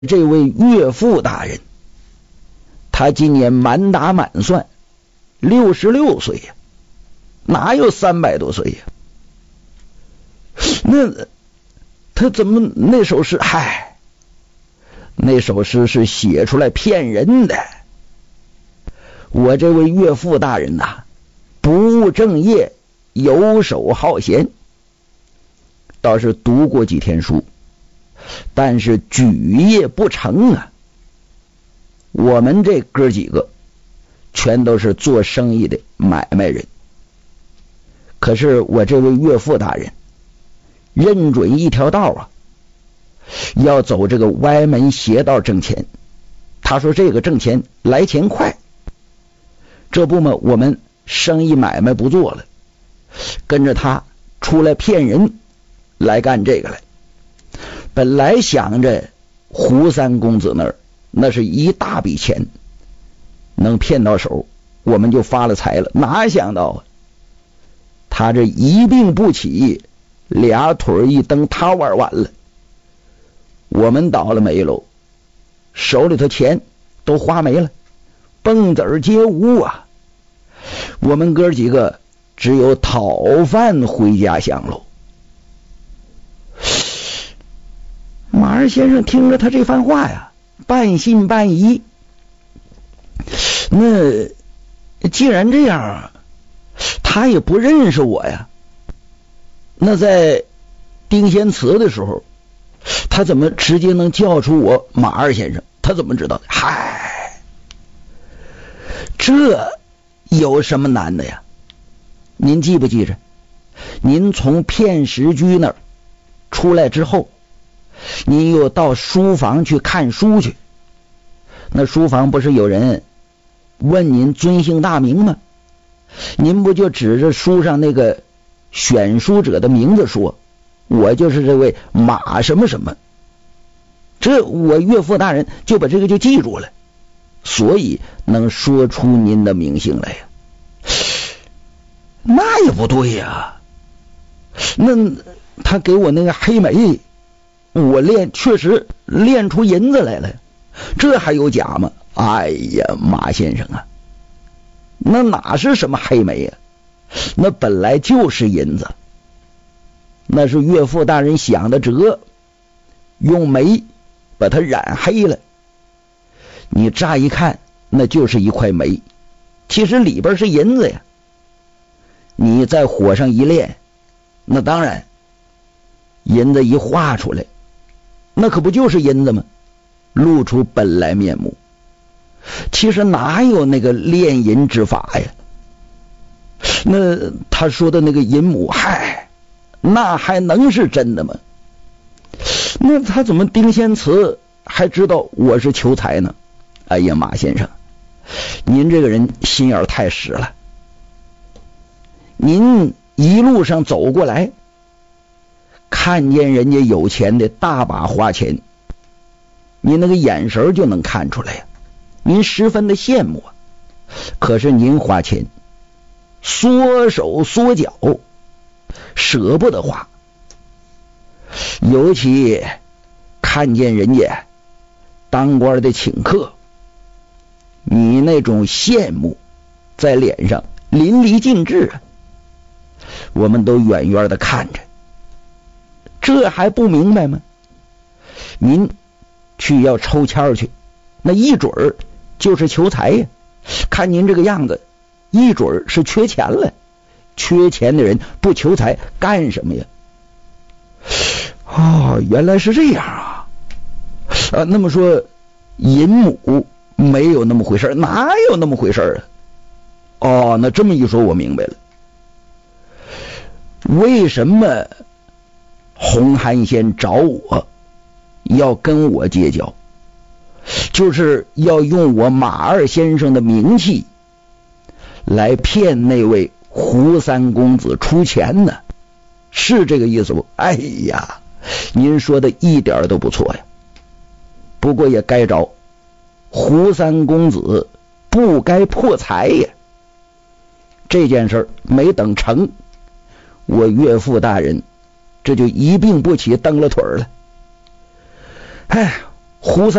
这位岳父大人，他今年满打满算66岁呀，哪有300多岁呀？那他怎么那首诗？嗨，那首诗是写出来骗人的。我这位岳父大人呐，不务正业，游手好闲，倒是读过几天书，但是举业不成啊。我们这哥几个全都是做生意的买卖人，可是我这位岳父大人认准一条道啊，要走这个歪门邪道挣钱。他说这个挣钱来钱快，这不嘛，我们生意买卖不做了，跟着他出来骗人来干这个来。本来想着胡三公子那儿那是一大笔钱，能骗到手我们就发了财了，哪想到啊，他这一病不起，俩腿一蹬，他玩完了，我们倒了霉喽，手里头钱都花没了，蹦子皆无啊。我们哥几个只有讨饭回家乡喽。马二先生听着他这番话呀，半信半疑。那既然这样，他也不认识我呀，那在丁仙祠的时候，他怎么直接能叫出我马二先生？他怎么知道的？嗨，这有什么难的呀？您记不记着，您从片石居那儿出来之后，您又到书房去看书去，那书房不是有人问您尊姓大名吗？您不就指着书上那个选书者的名字说，我就是这位马什么什么，这我岳父大人就把这个就记住了，所以能说出您的名姓来呀。那也不对呀，那他给我那个黑莓，我确实炼出银子来了，这还有假吗？哎呀，马先生啊，那哪是什么黑莓呀，那本来就是银子，那是岳父大人想的辙，用煤把它染黑了。你乍一看那就是一块煤，其实里边是银子呀。你在火上一炼，那当然银子一化出来，那可不就是银子吗？露出本来面目。其实哪有那个炼银之法呀？那他说的那个银母，嗨，那还能是真的吗？那他怎么丁仙祠还知道我是求财呢？哎呀，马先生，您这个人心眼太实了。您一路上走过来，看见人家有钱的大把花钱，您那个眼神就能看出来呀，您十分的羡慕啊。可是您花钱缩手缩脚，舍不得花，尤其看见人家当官的请客，你那种羡慕在脸上淋漓尽致啊。我们都远远的看着，这还不明白吗？您去要抽签去，那一准儿就是求财呀。看您这个样子，一准儿是缺钱了。缺钱的人不求财干什么呀？哦，原来是这样啊！那么说银母没有那么回事，哪有那么回事啊？哦，那这么一说我明白了，为什么洪憨先找我要跟我结交，就是要用我马二先生的名气来骗那位胡三公子出钱呢，是这个意思不？哎呀，您说的一点都不错呀。不过也该着，胡三公子不该破财呀。这件事没等成，我岳父大人这就一病不起，蹬了腿了。哎， 胡三